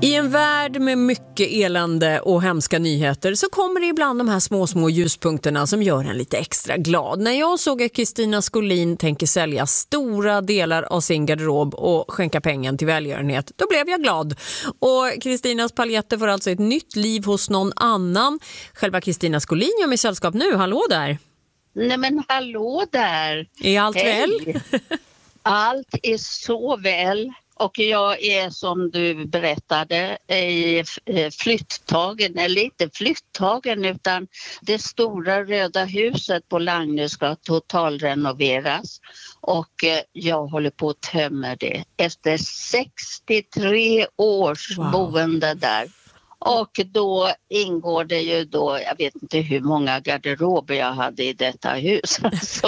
I en värld med mycket elände och hemska nyheter så kommer det ibland de här små ljuspunkterna som gör en lite extra glad. När jag såg att Kristina Skolin tänker sälja stora delar av sin garderob och skänka pengen till välgörenhet, då blev jag glad. Och Kristinas paljetter får alltså ett nytt liv hos någon annan. Själva Kristina Skolin gör mig sällskap nu. Hallå där! Nej men hallå där! Är allt väl? Allt är så väl. Och jag är, som du berättade, flyttagen, eller inte flyttagen, utan det stora röda huset på Lagnö ska totalrenoveras. Och jag håller på att tömma det efter 63 års boende där. Och då ingår det ju då, jag vet inte hur många garderober jag hade i detta hus.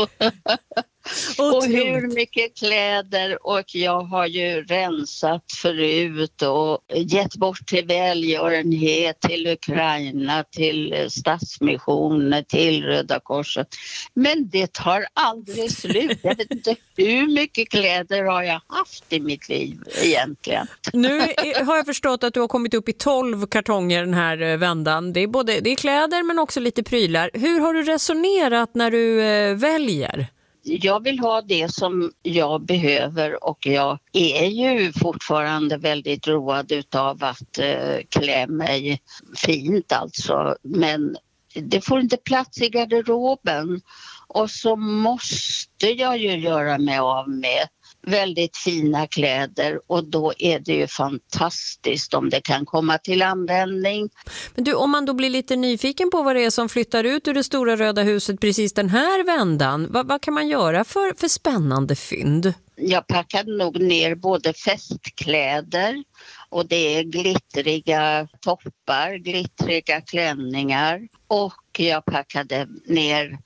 Och hur mycket kläder, och jag har ju rensat förut och gett bort till välgörenhet, till Ukraina, till Stadsmissionen, till Röda Korset. Men det tar aldrig slut. Jag vet inte hur mycket kläder har jag haft i mitt liv egentligen. Nu har jag förstått att du har kommit upp i 12 kartonger den här vändan. Det är kläder men också lite prylar. Hur har du resonerat när du väljer? Jag vill ha det som jag behöver, och jag är ju fortfarande väldigt road utav att klä mig fint alltså. Men det får inte plats i garderoben, och så måste jag ju göra mig av med väldigt fina kläder, och då är det ju fantastiskt om det kan komma till användning. Men du, om man då blir lite nyfiken på vad det är som flyttar ut ur det stora röda huset precis den här vändan, vad kan man göra för spännande fynd? Jag packade nog ner både festkläder, och det är glittriga toppar, glittriga klänningar, och jag packade ner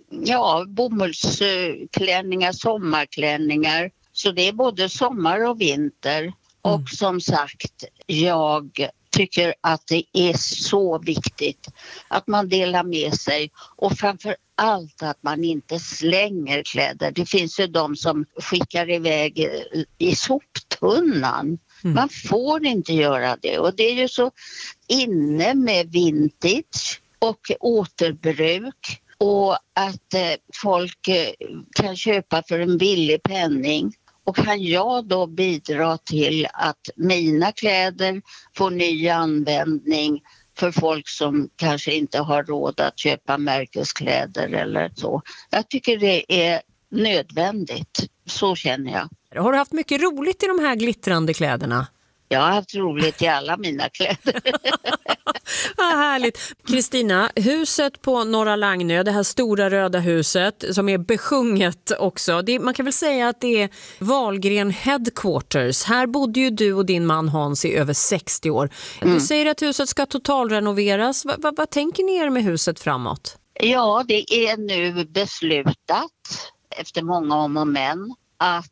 bomullsklänningar, sommarklänningar. Så det är både sommar och vinter. Och som sagt, jag tycker att det är så viktigt att man delar med sig, och framför allt att man inte slänger kläder. Det finns ju de som skickar iväg i soptunnan. Man får inte göra det, och det är ju så inne med vintage och återbruk, och att folk kan köpa för en billig penning. Och kan jag då bidra till att mina kläder får ny användning för folk som kanske inte har råd att köpa märkeskläder eller så. Jag tycker det är nödvändigt, så känner jag. Har du haft mycket roligt i de här glittrande kläderna? Jag har haft roligt i alla mina kläder. Vad härligt. Kristina, huset på Norra Lagnö, det här stora röda huset som är besjunget också. Man kan väl säga att det är Wahlgren Headquarters. Här bodde ju du och din man Hans i över 60 år. Du säger att huset ska totalrenoveras. Vad tänker ni er med huset framåt? Ja, det är nu beslutat efter många om och men att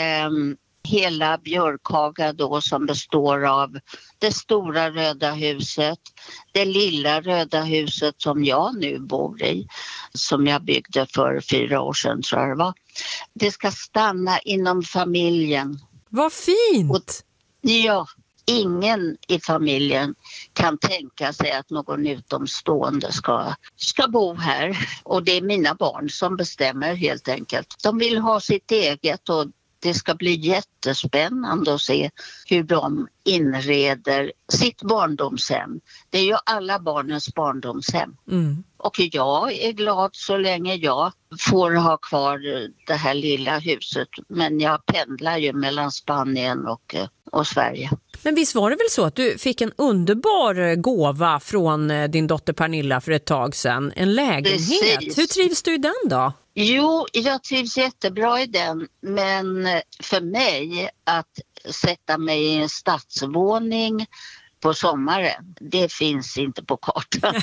hela Björkhaga då, som består av det stora röda huset, det lilla röda huset som jag nu bor i, som jag byggde för 4 år sedan tror jag det var. Det ska stanna inom familjen. Vad fint! Ingen i familjen kan tänka sig att någon utomstående ska bo här. Och det är mina barn som bestämmer helt enkelt. De vill ha sitt eget, och det ska bli jättespännande att se hur de inreder sitt barndomshem. Det är ju alla barnens barndomshem. Och jag är glad så länge jag får ha kvar det här lilla huset. Men jag pendlar ju mellan Spanien och Sverige. Men visst var det väl så att du fick en underbar gåva från din dotter Pernilla för ett tag sedan? En lägenhet. Precis. Hur trivs du i den då? Jo, jag trivs jättebra i den, men för mig att sätta mig i en stadsvåning på sommaren, det finns inte på kartan.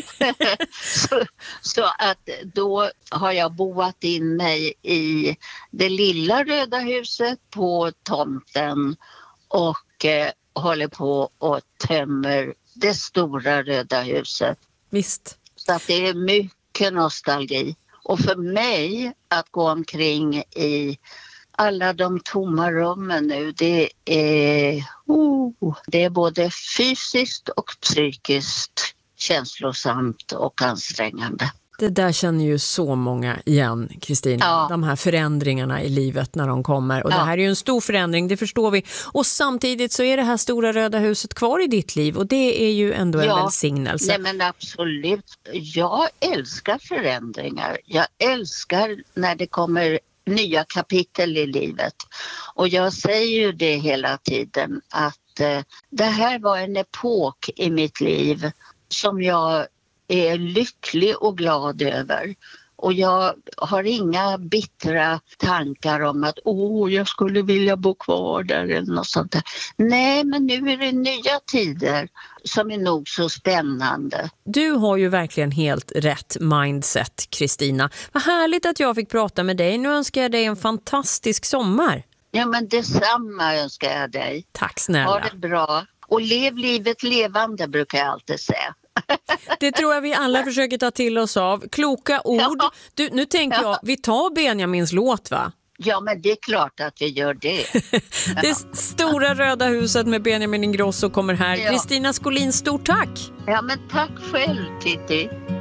så att då har jag boat in mig i det lilla röda huset på tomten, och håller på och tömmer det stora röda huset. Visst. Så att det är mycket nostalgi. Och för mig att gå omkring i alla de tomma rummen nu, det är Det är både fysiskt och psykiskt känslosamt och ansträngande. Det där känner ju så många igen, Kristina. Ja. De här förändringarna i livet när de kommer. Och det här är ju en stor förändring, det förstår vi. Och samtidigt så är det här stora röda huset kvar i ditt liv. Och det är ju ändå en välsignelse. Nej, men absolut. Jag älskar förändringar. Jag älskar när det kommer nya kapitel i livet. Och jag säger ju det hela tiden att det här var en epok i mitt liv som jag är lycklig och glad över. Och jag har inga bittra tankar om att jag skulle vilja bo kvar där eller något sånt där. Nej, men nu är det nya tider som är nog så spännande. Du har ju verkligen helt rätt mindset, Kristina. Vad härligt att jag fick prata med dig. Nu önskar jag dig en fantastisk sommar. Ja, men detsamma önskar jag dig. Tack snälla. Ha det bra. Och lev livet levande brukar jag alltid säga. Det tror jag vi alla försöker ta till oss av. Kloka ord. Ja. Du, nu tänker jag, vi tar Benjamins låt, va? Ja, men det är klart att vi gör det. Det stora röda huset med Benjamin Ingrosso kommer här. Ja. Kristina Skolin, stort tack! Ja, men tack själv, Titti.